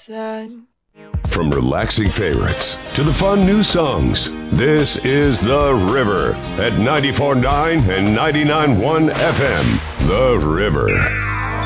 sun. From relaxing favorites to the fun new songs, this is The River at 94.9 and 99.1 FM. The River.